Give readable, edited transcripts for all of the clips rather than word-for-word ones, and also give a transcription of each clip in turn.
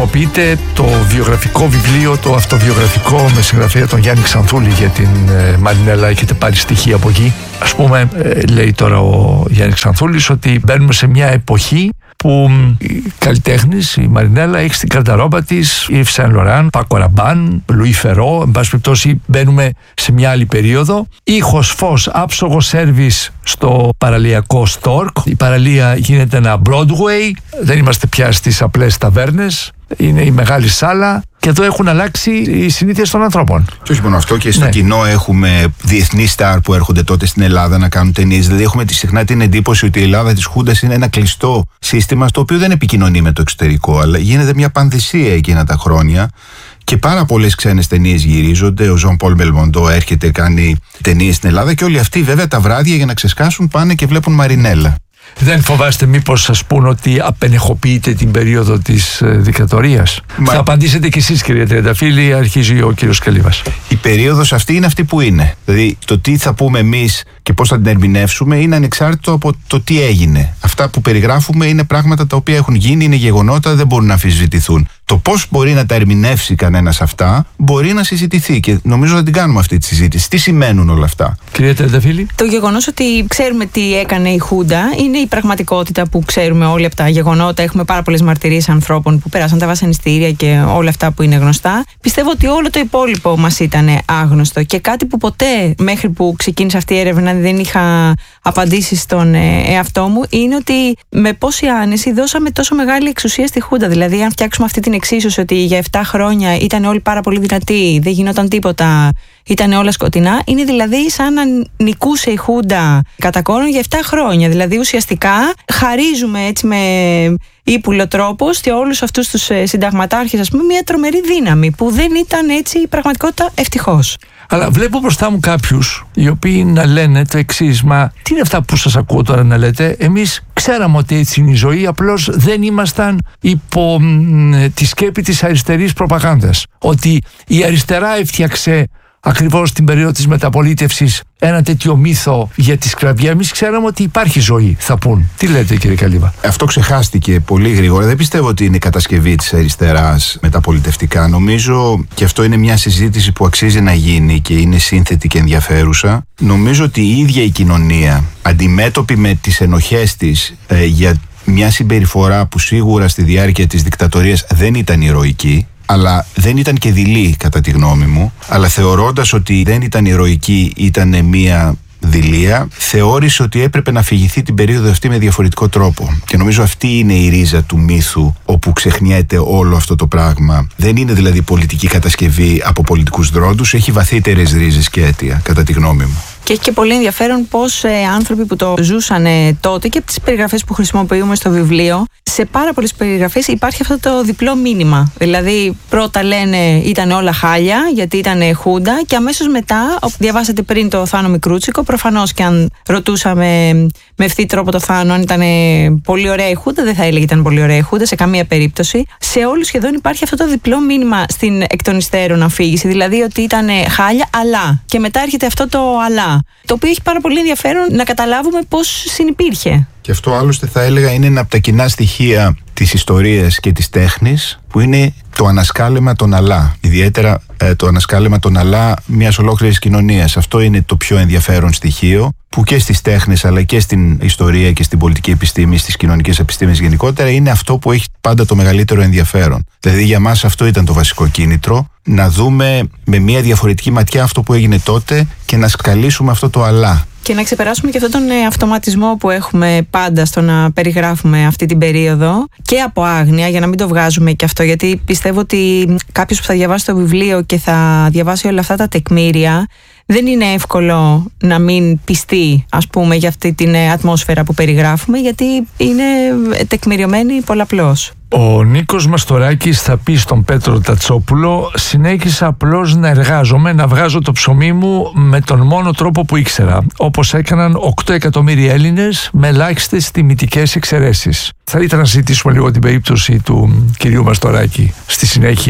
χρησιμοποιείται το βιογραφικό βιβλίο, το αυτοβιογραφικό με συγγραφέα τον Γιάννη Ξανθούλη για την Μαρινέλα. Έχετε πάρει στοιχεία από εκεί? Ας πούμε, λέει τώρα ο Γιάννης Ξανθούλης ότι μπαίνουμε σε μια εποχή που οι καλλιτέχνες, η Μαρινέλα έχει στην καρταρόμπα της Yves Saint Laurent, Paco Rabanne, Louis Ferrand. Εν πάση περιπτώσει, μπαίνουμε σε μια άλλη περίοδο. Ήχος, φως, άψογο σέρβις στο παραλιακό Στόρκ. Η παραλία γίνεται ένα Broadway. Δεν είμαστε πια στις απλές ταβέρνες. Είναι η μεγάλη σάλα. Και εδώ έχουν αλλάξει οι συνήθειες των ανθρώπων. Και όχι μόνο αυτό, και στο κοινό έχουμε διεθνή στάρ που έρχονται τότε στην Ελλάδα να κάνουν ταινίες. Δηλαδή, έχουμε συχνά την εντύπωση ότι η Ελλάδα της Χούντας είναι ένα κλειστό σύστημα στο οποίο δεν επικοινωνεί με το εξωτερικό, αλλά γίνεται μια πανδυσία εκείνα τα χρόνια. Και πάρα πολλές ξένες ταινίες γυρίζονται. Ο Ζων Πολ Μπελμοντό έρχεται, κάνει ταινίες στην Ελλάδα και όλοι αυτοί βέβαια τα βράδια για να ξεσκάσουν πάνε και βλέπουν Μαρινέλα. Δεν φοβάστε μήπως σας πούν ότι απενεχοποιείτε την περίοδο της δικτατορίας? Θα απαντήσετε κι εσείς, κύριε Τριανταφύλλη, αρχίζει ο κύριος Καλύβας. Η περίοδος αυτή είναι αυτή που είναι. Δηλαδή το τι θα πούμε εμείς και πώς θα την ερμηνεύσουμε είναι ανεξάρτητο από το τι έγινε. Αυτά που περιγράφουμε είναι πράγματα τα οποία έχουν γίνει, είναι γεγονότα, δεν μπορούν να αμφισβητηθούν. Το πώς μπορεί να τα ερμηνεύσει κανένας αυτά μπορεί να συζητηθεί και νομίζω θα την κάνουμε αυτή τη συζήτηση. Τι σημαίνουν όλα αυτά? Κυρία Τριανταφύλλη. Το γεγονός ότι ξέρουμε τι έκανε η Χούντα είναι η πραγματικότητα που ξέρουμε όλοι από τα γεγονότα. Έχουμε πάρα πολλές μαρτυρίες ανθρώπων που πέρασαν τα βασανιστήρια και όλα αυτά που είναι γνωστά. Πιστεύω ότι όλο το υπόλοιπο μας ήταν άγνωστο και κάτι που ποτέ μέχρι που ξεκίνησε αυτή η έρευνα δεν είχα απαντήσει στον εαυτό μου είναι ότι με πόση άνεση δώσαμε τόσο μεγάλη εξουσία στη Χούντα. Δηλαδή, αν φτιάξουμε αυτή την εξίσωση ότι για 7 χρόνια ήταν όλοι πάρα πολύ δυνατοί, δεν γινόταν τίποτα, ήταν όλα σκοτεινά, είναι δηλαδή σαν να νικούσε η Χούντα κατά κόρον για 7 χρόνια. Δηλαδή, ουσιαστικά χαρίζουμε έτσι με ύπουλο τρόπο σε όλους αυτούς τους συνταγματάρχες, ας πούμε, μια τρομερή δύναμη που δεν ήταν έτσι η πραγματικότητα, ευτυχώς. Αλλά βλέπω μπροστά μου κάποιους οι οποίοι να λένε το εξής: μα τι είναι αυτά που σας ακούω τώρα να λέτε? Εμείς ξέραμε ότι έτσι είναι η ζωή, απλώς δεν ήμασταν υπό τη σκέπη της αριστερής προπαγάνδας. Ότι η αριστερά έφτιαξε ακριβώς την περίοδο της μεταπολίτευσης ένα τέτοιο μύθο για τη σκλαβιά. Εμείς ξέραμε ότι υπάρχει ζωή, θα πούν. Τι λέτε, κύριε Καλύβα? Αυτό ξεχάστηκε πολύ γρήγορα. Δεν πιστεύω ότι είναι κατασκευή της αριστεράς μεταπολιτευτικά. Νομίζω, και αυτό είναι μια συζήτηση που αξίζει να γίνει και είναι σύνθετη και ενδιαφέρουσα, νομίζω ότι η ίδια η κοινωνία, αντιμέτωπη με τις ενοχές της για μια συμπεριφορά που σίγουρα στη διάρκεια της δικτατορίας δεν ήταν ηρωική, αλλά δεν ήταν και δειλή κατά τη γνώμη μου, αλλά θεωρώντας ότι δεν ήταν ηρωική, ήταν μία δειλία, θεώρησε ότι έπρεπε να αφηγηθεί την περίοδο αυτή με διαφορετικό τρόπο. Και νομίζω αυτή είναι η ρίζα του μύθου όπου ξεχνιέται όλο αυτό το πράγμα. Δεν είναι δηλαδή πολιτική κατασκευή από πολιτικούς δρόντους, έχει βαθύτερες ρίζες και αίτια, κατά τη γνώμη μου. Και έχει και πολύ ενδιαφέρον πώς άνθρωποι που το ζούσαν τότε και από τις περιγραφές που χρησιμοποιούμε στο βιβλίο, σε πάρα πολλές περιγραφές υπάρχει αυτό το διπλό μήνυμα. Δηλαδή, πρώτα λένε ήταν όλα χάλια γιατί ήταν Χούντα, και αμέσως μετά, διαβάσατε πριν το Θάνο Μικρούτσικο, προφανώς και αν ρωτούσαμε με ευθύ τρόπο το Θάνο αν ήταν πολύ ωραία η Χούντα, δεν θα έλεγε ήταν πολύ ωραία η Χούντα σε καμία περίπτωση. Σε όλους σχεδόν υπάρχει αυτό το διπλό μήνυμα στην εκ των υστέρων αφήγηση, δηλαδή ότι ήταν χάλια, αλλά. Και μετά έρχεται αυτό το αλλά. Το οποίο έχει πάρα πολύ ενδιαφέρον να καταλάβουμε πώς συνυπήρχε. Και αυτό άλλωστε θα έλεγα είναι ένα από τα κοινά στοιχεία της ιστορίας και της τέχνης, που είναι το ανασκάλεμα των αλλά. Ιδιαίτερα το ανασκάλεμα των αλλά μιας ολόκληρης κοινωνίας. Αυτό είναι το πιο ενδιαφέρον στοιχείο, που και στις τέχνες αλλά και στην ιστορία και στην πολιτική επιστήμη, στις κοινωνικές επιστήμες γενικότερα, είναι αυτό που έχει πάντα το μεγαλύτερο ενδιαφέρον. Δηλαδή για μας αυτό ήταν το βασικό κίνητρο, να δούμε με μια διαφορετική ματιά αυτό που έγινε τότε και να σκαλίσουμε αυτό το αλλά. Και να ξεπεράσουμε και αυτόν τον αυτοματισμό που έχουμε πάντα στο να περιγράφουμε αυτή την περίοδο, και από άγνοια, για να μην το βγάζουμε και αυτό, γιατί πιστεύω ότι κάποιος που θα διαβάσει το βιβλίο και θα διαβάσει όλα αυτά τα τεκμήρια, δεν είναι εύκολο να μην πιστεί, ας πούμε, για αυτή την ατμόσφαιρα που περιγράφουμε, γιατί είναι τεκμηριωμένη πολλαπλώς. Ο Νίκος Μαστοράκης θα πει στον Πέτρο Τατσόπουλο: συνέχισα απλώς να εργάζομαι, να βγάζω το ψωμί μου με τον μόνο τρόπο που ήξερα, όπως έκαναν 8 εκατομμύρια Έλληνες με ελάχιστες τιμητικές εξαιρέσεις. Θα ήθελα να συζητήσουμε λίγο την περίπτωση του κυρίου Μαστοράκη στη συνέχεια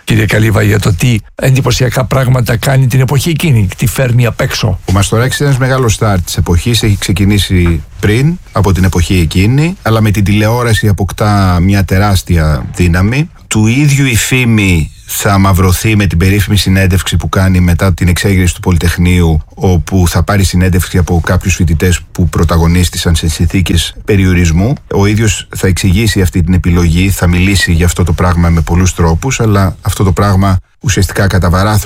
κύριε Καλύβα, για το τι εντυπωσιακά πράγματα κάνει την εποχή εκείνη, τι φέρνει απ' έξω. Ο Μαστοράκης είναι ένας μεγάλος στάρ της εποχής, έχει ξεκινήσει πριν από την εποχή εκείνη, αλλά με την τηλεόραση αποκτά μια τεράστια δύναμη. Του ίδιου η φήμη θα μαυρωθεί με την περίφημη συνέντευξη που κάνει μετά την εξέγερση του Πολυτεχνείου, όπου θα πάρει συνέντευξη από κάποιους φοιτητές που πρωταγωνίστησαν σε συνθήκες περιορισμού. Ο ίδιος θα εξηγήσει αυτή την επιλογή, θα μιλήσει για αυτό το πράγμα με πολλούς τρόπους, αλλά αυτό το πράγμα ουσιαστικά κατά βαράθρο